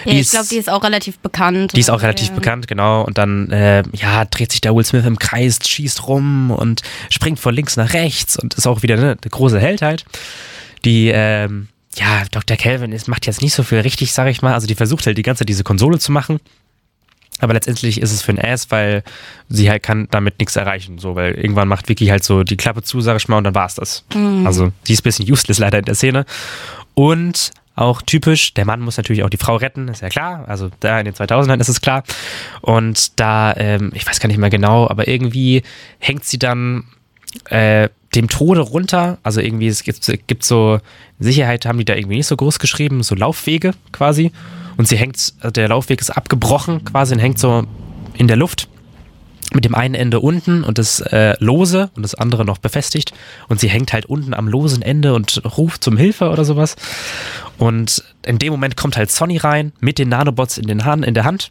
ich glaube, die ist auch relativ bekannt. Die ist auch relativ bekannt, genau. Und dann dreht sich der Will Smith im Kreis, schießt rum und springt von links nach rechts und ist auch wieder der große Held halt. Die, Dr. Calvin macht jetzt nicht so viel richtig, sag ich mal. Also die versucht halt die ganze Zeit diese Konsole zu machen. Aber letztendlich ist es für ein Ass, weil sie halt kann damit nichts erreichen. So, weil irgendwann macht Vicky halt so die Klappe zu, sag ich mal, und dann war's das. Also die ist ein bisschen useless leider in der Szene. Und auch typisch, der Mann muss natürlich auch die Frau retten, ist ja klar. Also da in den 2000ern ist es klar. Und da, ich weiß gar nicht mehr genau, aber irgendwie hängt sie dann dem Tode runter. Also irgendwie, es gibt so, Sicherheit haben die da irgendwie nicht so groß geschrieben, so Laufwege quasi. Und der Laufweg ist abgebrochen quasi und hängt so in der Luft mit dem einen Ende unten und das lose und das andere noch befestigt. Und sie hängt halt unten am losen Ende und ruft zum Hilfe oder sowas. Und in dem Moment kommt halt Sonny rein mit den Nanobots in der Hand.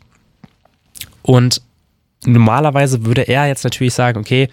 Und normalerweise würde er jetzt natürlich sagen, okay,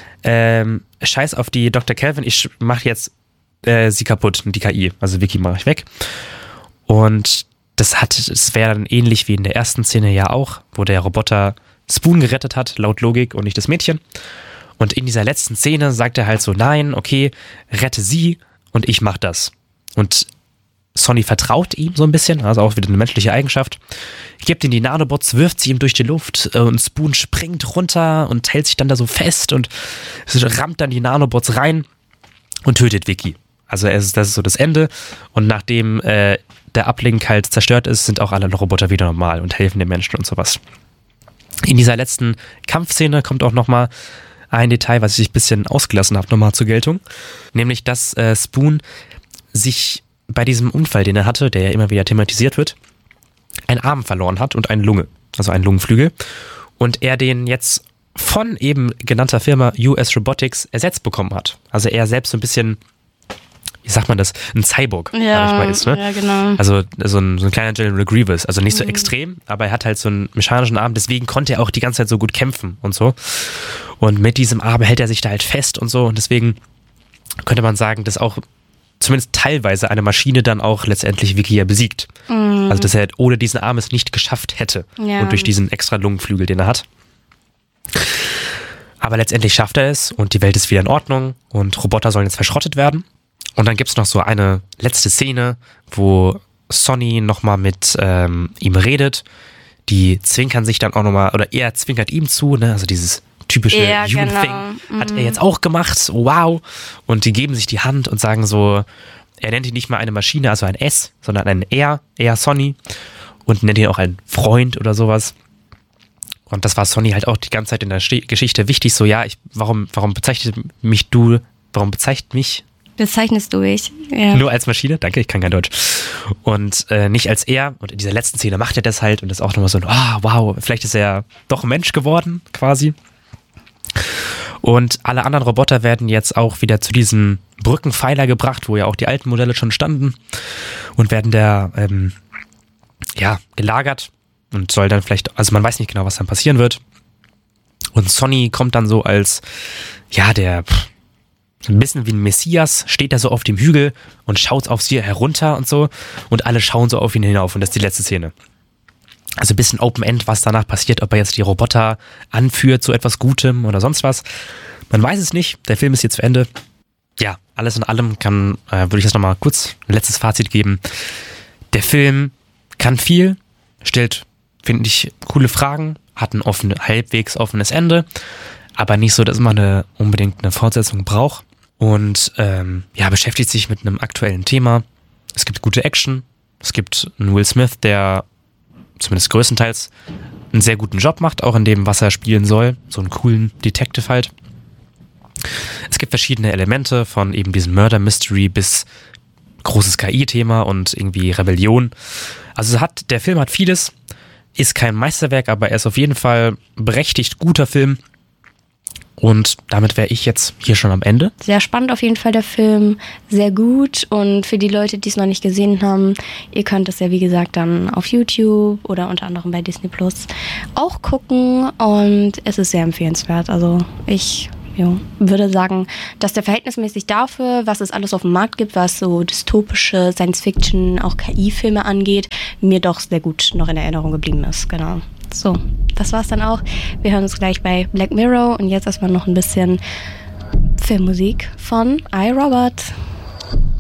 scheiß auf die Dr. Calvin, ich mach jetzt sie kaputt, die KI. Also Vicky mache ich weg. Und es wäre dann ähnlich wie in der ersten Szene ja auch, wo der Roboter Spoon gerettet hat, laut Logik, und nicht das Mädchen. Und in dieser letzten Szene sagt er halt so, nein, okay, rette sie und ich mach das. Und Sonny vertraut ihm so ein bisschen, also auch wieder eine menschliche Eigenschaft, gibt ihm die Nanobots, wirft sie ihm durch die Luft und Spoon springt runter und hält sich dann da so fest und rammt dann die Nanobots rein und tötet Vicky. Also das ist so das Ende und nachdem der Uplink halt zerstört ist, sind auch alle Roboter wieder normal und helfen den Menschen und sowas. In dieser letzten Kampfszene kommt auch nochmal ein Detail, was ich ein bisschen ausgelassen habe, nochmal zur Geltung. Nämlich, dass Spoon sich bei diesem Unfall, den er hatte, der ja immer wieder thematisiert wird, einen Arm verloren hat und eine Lunge, also einen Lungenflügel. Und er den jetzt von eben genannter Firma US Robotics ersetzt bekommen hat. Also er selbst so ein bisschen, wie sagt man das, ein Cyborg, sag ich mal, ist, ne? Ja, genau. Also so ein kleiner General Grievous, also nicht so extrem, aber er hat halt so einen mechanischen Arm, deswegen konnte er auch die ganze Zeit so gut kämpfen und so. Und mit diesem Arm hält er sich da halt fest und so und deswegen könnte man sagen, dass auch zumindest teilweise eine Maschine dann auch letztendlich Vicky ja besiegt. Also dass er ohne diesen Arm es nicht geschafft hätte und durch diesen extra Lungenflügel, den er hat. Aber letztendlich schafft er es und die Welt ist wieder in Ordnung und Roboter sollen jetzt verschrottet werden. Und dann gibt es noch so eine letzte Szene, wo Sonny nochmal mit ihm redet. Die zwinkern sich dann auch nochmal, oder er zwinkert ihm zu, ne? Also dieses typische Human-Thing hat er jetzt auch gemacht. Wow. Und die geben sich die Hand und sagen so, er nennt ihn nicht mal eine Maschine, also ein S, sondern ein Er Sonny. Und nennt ihn auch einen Freund oder sowas. Und das war Sonny halt auch die ganze Zeit in der Geschichte wichtig. So, ja, warum bezeichnest mich Bezeichnest du mich? Ja. Nur als Maschine? Danke, ich kann kein Deutsch. Und nicht als er. Und in dieser letzten Szene macht er das halt. Und das ist auch nochmal so, wow, vielleicht ist er doch ein Mensch geworden, quasi. Und alle anderen Roboter werden jetzt auch wieder zu diesem Brückenpfeiler gebracht, wo ja auch die alten Modelle schon standen. Und werden da, gelagert. Und soll dann vielleicht, also man weiß nicht genau, was dann passieren wird. Und Sonny kommt dann so als, ein bisschen wie ein Messias, steht da so auf dem Hügel und schaut auf sie herunter und so. Und alle schauen so auf ihn hinauf. Und das ist die letzte Szene. Also ein bisschen Open-End, was danach passiert, ob er jetzt die Roboter anführt zu etwas Gutem oder sonst was. Man weiß es nicht. Der Film ist jetzt zu Ende. Ja, alles in allem würde ich jetzt nochmal kurz ein letztes Fazit geben. Der Film kann viel, stellt, finde ich, coole Fragen, hat ein halbwegs offenes Ende, aber nicht so, dass man unbedingt eine Fortsetzung braucht. Und beschäftigt sich mit einem aktuellen Thema. Es gibt gute Action. Es gibt einen Will Smith, der zumindest größtenteils einen sehr guten Job macht, auch in dem, was er spielen soll. So einen coolen Detective halt. Es gibt verschiedene Elemente, von eben diesem Murder Mystery bis großes KI-Thema und irgendwie Rebellion. Also der Film hat vieles, ist kein Meisterwerk, aber er ist auf jeden Fall berechtigt guter Film. Und damit wäre ich jetzt hier schon am Ende. Sehr spannend auf jeden Fall der Film, sehr gut. Und für die Leute, die es noch nicht gesehen haben, ihr könnt es ja wie gesagt dann auf YouTube oder unter anderem bei Disney Plus auch gucken. Und es ist sehr empfehlenswert. Also ich würde sagen, dass der verhältnismäßig dafür, was es alles auf dem Markt gibt, was so dystopische Science-Fiction, auch KI-Filme angeht, mir doch sehr gut noch in Erinnerung geblieben ist. Genau. So, das war's dann auch. Wir hören uns gleich bei Black Mirror und jetzt erstmal noch ein bisschen Filmmusik von iRobot.